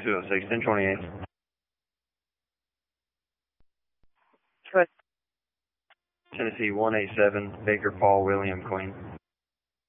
206, 1028. What? Tennessee 187, Baker Paul William Queen.